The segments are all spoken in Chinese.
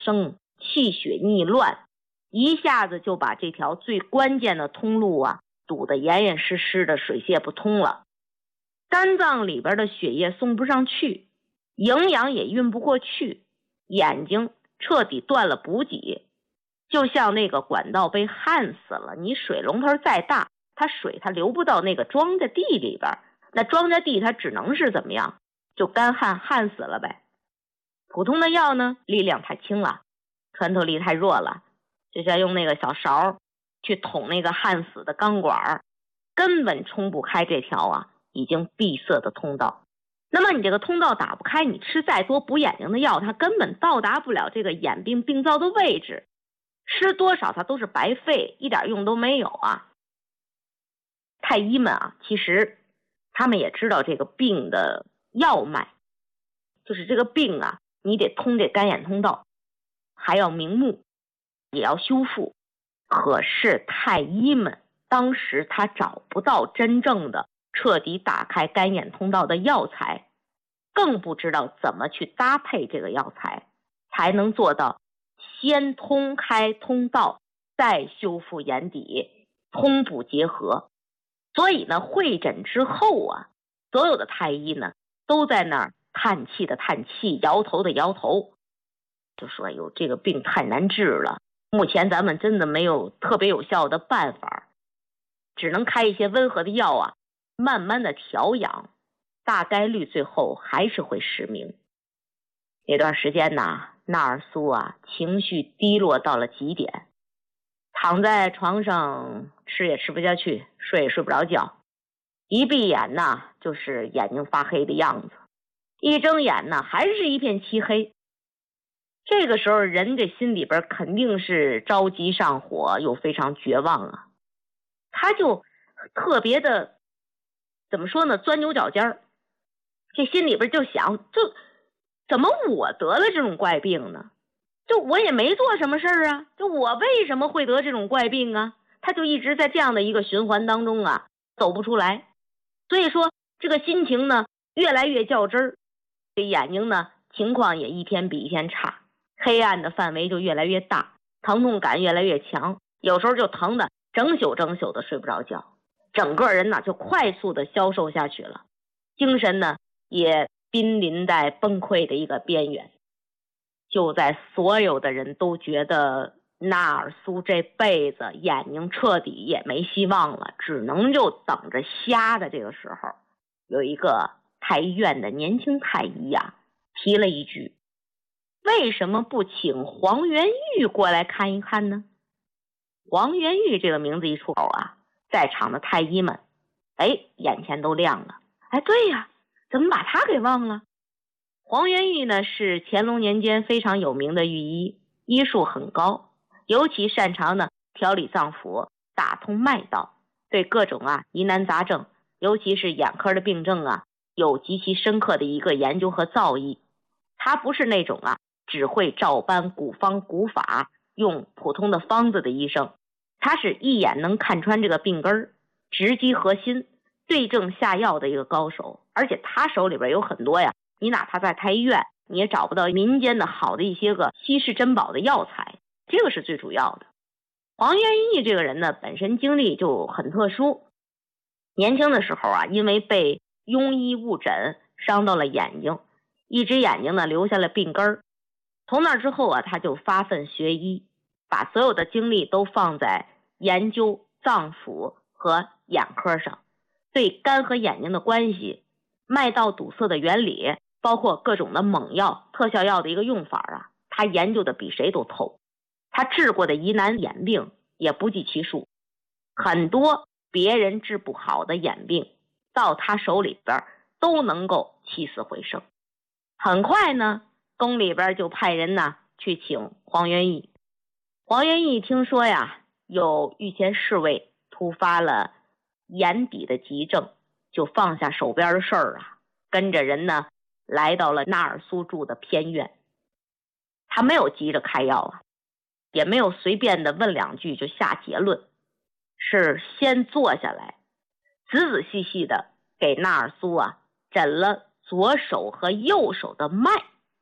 生，气血逆乱，一下子就把这条最关键的通路啊堵得严严实实的，水泄不通了。肝脏里边的血液送不上去，营养也运不过去，眼睛彻底断了补给，就像那个管道被焊死了，你水龙头再大，水它流不到那个庄稼地里边，那庄稼地它只能是怎么样，就干旱死了呗。普通的药呢，力量太轻了，穿透力太弱了，就像用那个小勺去捅那个焊死的钢管，根本冲不开这条啊已经闭塞的通道。那么你这个通道打不开，你吃再多补眼睛的药，它根本到达不了这个眼病病灶的位置，吃多少它都是白费，一点用都没有啊。太医们啊，其实他们也知道这个病的要脉，就是这个病啊，你得通这肝眼通道，还要明目，也要修复。可是太医们当时他找不到真正的彻底打开肝眼通道的药材，更不知道怎么去搭配这个药材，才能做到先通开通道，再修复眼底，通补结合。所以呢，会诊之后啊，所有的太医呢都在那儿叹气的叹气，摇头的摇头，就说哟，这个病太难治了，目前咱们真的没有特别有效的办法，只能开一些温和的药啊，慢慢的调养，大概率最后还是会失明。那段时间呢，纳尔苏啊情绪低落到了极点，躺在床上吃也吃不下去，睡也睡不着觉，一闭眼呢就是眼睛发黑的样子，一睁眼呢还是一片漆黑。这个时候人这心里边肯定是着急上火，又非常绝望啊，他就特别的怎么说呢，钻牛角尖儿，这心里边就想，就怎么我得了这种怪病呢？就我也没做什么事儿啊，就我为什么会得这种怪病啊？他就一直在这样的一个循环当中啊，走不出来。所以说这个心情呢越来越较真儿，这眼睛呢情况也一天比一天差，黑暗的范围就越来越大，疼痛感越来越强，有时候就疼的整宿的睡不着觉，整个人呢就快速的消瘦下去了，精神呢也濒临在崩溃的一个边缘。就在所有的人都觉得纳尔苏这辈子眼睛彻底也没希望了，只能就等着瞎的这个时候，有一个太医院的年轻太医啊提了一句，为什么不请黄元玉过来看一看呢？黄元玉这个名字一出口啊，在场的太医们眼前都亮了，对呀，怎么把他给忘了？黄元玉呢是乾隆年间非常有名的御医，医术很高，尤其擅长呢调理脏腑，打通脉道，对各种疑难杂症，尤其是眼科的病症啊，有极其深刻的一个研究和造诣。他不是那种只会照搬古方古法，用普通的方子的医生，他是一眼能看穿这个病根，直击核心，对症下药的一个高手。而且他手里边有很多你哪怕在太医院你也找不到民间的好的一些个稀世珍宝的药材，这个是最主要的。黄元义这个人呢本身经历就很特殊，年轻的时候因为被庸医误诊伤到了眼睛，一只眼睛呢留下了病根，从那之后他就发奋学医，把所有的精力都放在研究脏腑和眼科上，对肝和眼睛的关系，脉道堵塞的原理，包括各种的猛药特效药的一个用法他研究的比谁都透。他治过的疑难眼病也不计其数，很多别人治不好的眼病到他手里边都能够起死回生。很快呢，宫里边就派人去请黄元义。黄元义听说有御前侍卫突发了眼底的急症，就放下手边的事儿跟着人来到了纳尔苏住的偏院。他没有急着开药也没有随便的问两句就下结论，是先坐下来仔仔细细的给纳尔苏诊了左手和右手的脉。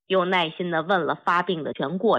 又耐心地问了发病的全过